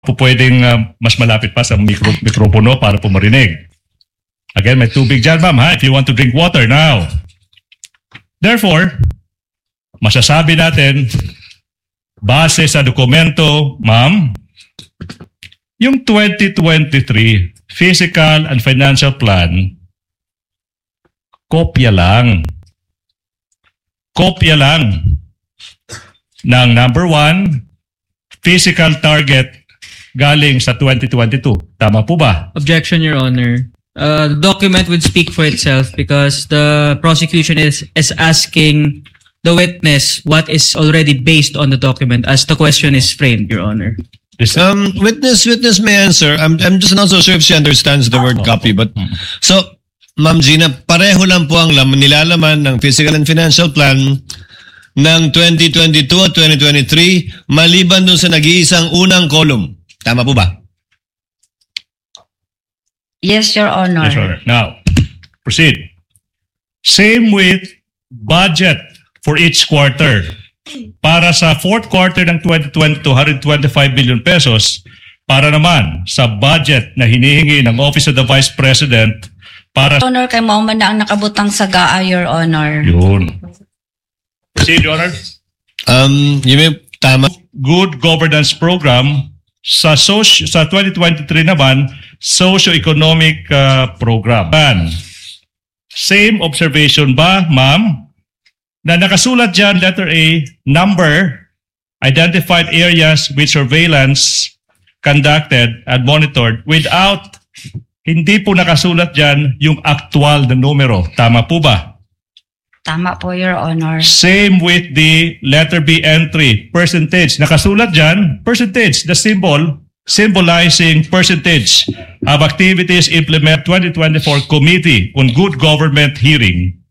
po pwedeng mas malapit pa sa mikropono para po marinig. Again, may tubig dyan, ma'am, ha? If you want to drink water now. Therefore, masasabi natin, base sa dokumento, ma'am, yung 2023 Physical and Financial Plan, kopya lang. Kopya lang ng number 1, physical target galing sa 2022. Tama po ba? Objection, Your Honor. The document would speak for itself because the prosecution is asking the witness what is already based on the document as the question is framed, Your Honor. Witness may answer. I'm just not so sure if she understands the word copy. But so, Ma'am Gina, pareho lang po ang nilalaman ng Physical and Financial Plan ng 2022 at 2023 maliban dun sa nag-iisang unang column. Tama po ba? Yes, Your Honor. Yes, Your Honor. Now, proceed. Same with budget for each quarter. Para sa fourth quarter ng 2022, 125 billion pesos. Para naman sa budget na hinihingi ng Office of the Vice President para... Honor, kay Mauman na ang nakabutang sa GAA, Your Honor. Yun. Proceed, Your Honor. Tama. Good governance program sa 2023 naman, socio-economic program. Same observation ba, ma'am? Na nakasulat dyan, letter A, number, identified areas with surveillance conducted and monitored without, hindi po nakasulat dyan yung actual na numero. Tama po ba? Tama po, Your Honor. Same with the letter B entry, percentage. Nakasulat dyan, percentage, the symbol symbolizing percentage of activities implement 2024 Committee on Good Government hearing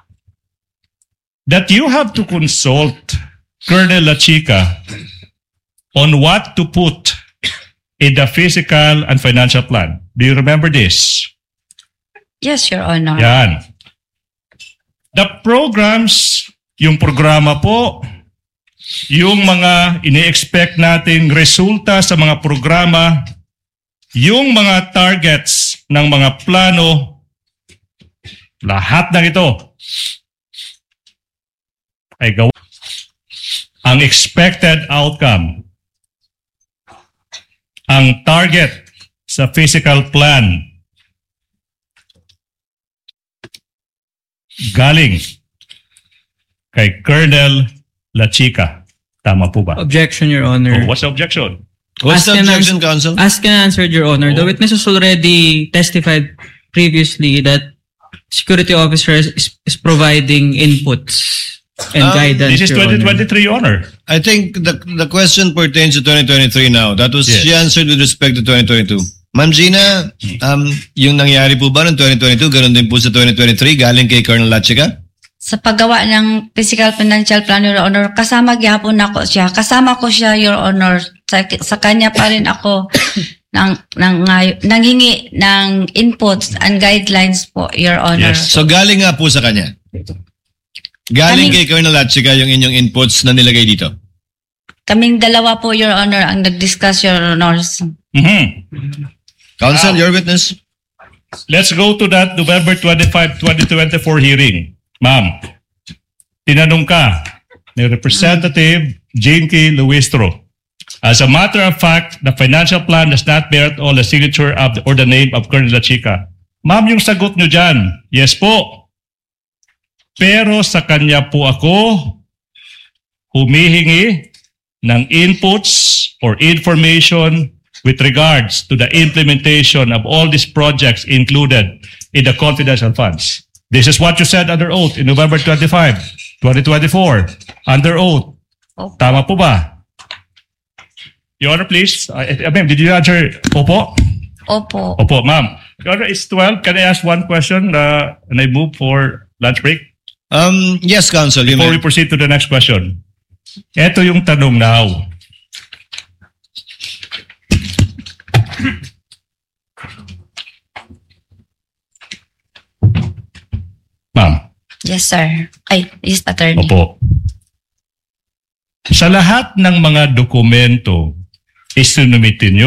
that you have to consult Colonel Lachica on what to put in the Physical and Financial Plan. Do you remember this? Yes, Your Honor. Yan. The programs, yung programa po, yung mga ini-expect nating resulta sa mga programa, yung mga targets ng mga plano, lahat ng ito ay gawa. Ang expected outcome, ang target sa physical plan, galing kay Colonel Lachica. Tama po ba? Objection, Your Honor. What's the objection? What's the objection, counsel? Asked and answered, Your Honor. The witness has already testified previously that security officer is providing inputs and guidance. This is 2023, Your Honor. I think the question pertains to 2023 now. That was, Yes. she answered with respect to 2022. Ma'am Gina, yung nangyari po ba ng 2022, ganun din po sa 2023, galing kay Colonel Lachica? Sa paggawa ng Physical Financial Plan, Your Honor, kasama gyapon ako siya. Kasama ko siya, Your Honor. Sa kanya pa rin ako nanghingi ng inputs and guidelines po, Your Honor. Yes. So galing nga po sa kanya. Galing kay Colonel Lachica yung inyong inputs na nilagay dito. Kaming dalawa po, Your Honor, ang nag-discuss, Your Honors. Counsel, your witness. Let's go to that November 25, 2024 hearing. Ma'am, tinanong ka ni Representative Jane K. Luistro. As a matter of fact, the financial plan does not bear at all the signature of or the name of Colonel Lachica. Ma'am, yung sagot nyo dyan, yes po. Pero sa kanya po ako humihingi ng inputs or information with regards to the implementation of all these projects included in the confidential funds. This is what you said under oath in November 25, 2024. Under oath. Opo. Tama po ba? Your Honor, please. Ma'am, did you answer? Opo? Opo. Opo, ma'am. Your Honor, it's 12. Can I ask one question and I move for lunch break? Yes, counsel. You Before may. we proceed to the next question. Ito yung tanong now. Ma'am. Yes, sir. Ay, yes, attorney. Opo. Sa lahat ng mga dokumento isunamitin nyo.